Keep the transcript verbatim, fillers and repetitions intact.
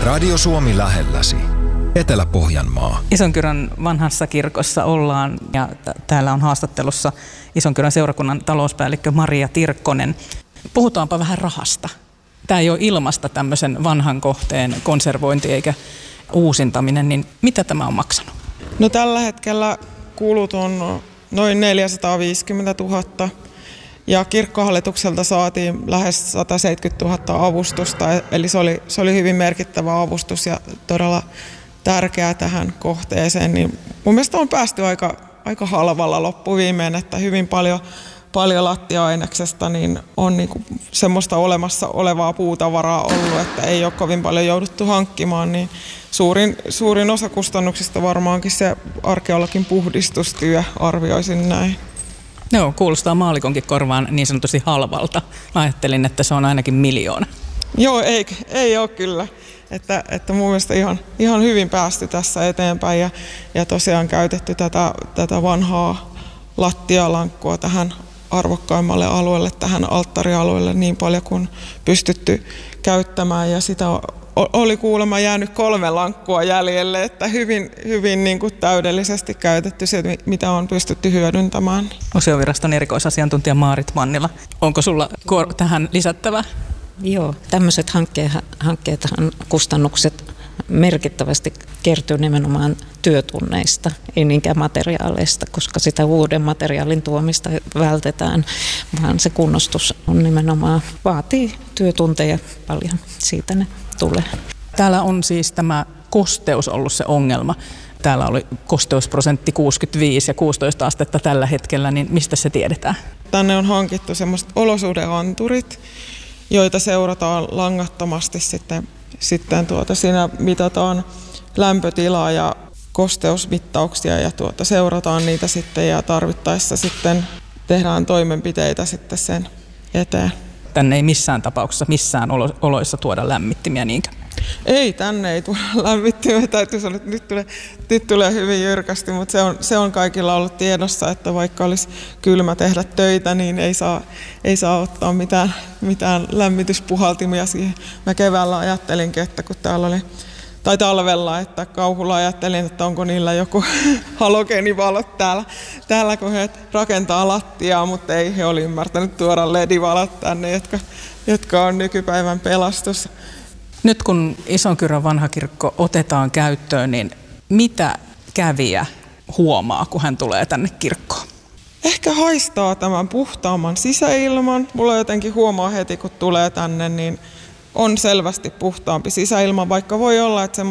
Radio Suomi lähelläsi. Etelä-Pohjanmaa. Isonkyrön vanhassa kirkossa ollaan ja t- täällä on haastattelussa Isonkyrön seurakunnan talouspäällikkö Maria Tirkkonen. Puhutaanpa vähän rahasta. Tämä ei ole ilmasta tämmöisen vanhan kohteen konservointi eikä uusintaminen, niin mitä tämä on maksanut? No tällä hetkellä kulut on noin neljäsataaviisikymmentätuhatta ja kirkkohallitukselta saatiin lähes sataseitsemänkymmentätuhatta avustusta, eli se oli, se oli hyvin merkittävä avustus ja todella tärkeää tähän kohteeseen. Niin mun mielestä on päästy aika, aika halvalla loppuviimeen, että hyvin paljon, paljon lattia-aineksesta niin on niinku semmoista olemassa olevaa puutavaraa ollut, että ei ole kovin paljon jouduttu hankkimaan, niin Suurin, suurin osa kustannuksista varmaankin se arkeologin puhdistustyö, arvioisin näin. Joo, kuulostaa maalikonkin korvaan niin sanotusti halvalta. Mä ajattelin, että se on ainakin miljoona. Joo, ei, ei ole kyllä. Että, että mun mielestä ihan, ihan hyvin päästy tässä eteenpäin ja, ja tosiaan käytetty tätä, tätä vanhaa lattialankkua tähän arvokkaimmalle alueelle, tähän alttarialueelle niin paljon kuin pystytty käyttämään ja sitä oli kuulemma jäänyt kolme lankkua jäljelle, että hyvin, hyvin niin kuin täydellisesti käytetty se, mitä on pystytty hyödyntämään. Museoviraston erikoisasiantuntija Maarit Mannila. Onko sulla tähän lisättävää? Joo, tämmöiset hankkeet, hankkeethan kustannukset merkittävästi kertyy nimenomaan työtunneista, ei niinkään materiaaleista, koska sitä uuden materiaalin tuomista vältetään, vaan se kunnostus on nimenomaan, vaatii työtunteja paljon, siitä ne tulee. Täällä on siis tämä kosteus ollut se ongelma. Täällä oli kosteusprosentti kuusikymmentäviisi ja kuusitoista astetta tällä hetkellä, niin mistä se tiedetään? Tänne on hankittu semmoiset olosuhdeanturit, joita seurataan langattomasti sitten, sitten tuota, siinä mitataan lämpötilaa ja kosteusmittauksia ja tuota, seurataan niitä sitten ja tarvittaessa sitten tehdään toimenpiteitä sitten sen eteen. Tänne ei missään tapauksessa, missään oloissa tuoda lämmittimiä niinkään? Ei, tänne ei tuoda lämmittimiä. Täytyy sanoa, että nyt tulee, nyt tulee hyvin jyrkästi, mutta se on, se on kaikilla ollut tiedossa, että vaikka olisi kylmä tehdä töitä, niin ei saa, ei saa ottaa mitään, mitään lämmityspuhaltimia siihen. Mä keväällä ajattelinkin, että kun täällä oli, tai talvella, että kauhulla ajattelin, että onko niillä joku halogeenivalot täällä, täällä kun he rakentaa lattiaa, mutta ei he oli ymmärtänyt tuoda L E D-valot tänne, jotka, jotka on nykypäivän pelastus. Nyt kun Isonkyrön vanha kirkko otetaan käyttöön, niin mitä kävijä huomaa, kun hän tulee tänne kirkkoon? Ehkä haistaa tämän puhtaamman sisäilman. Mulla jotenkin huomaa heti, kun tulee tänne, niin on selvästi puhtaampi sisäilma, vaikka voi olla, että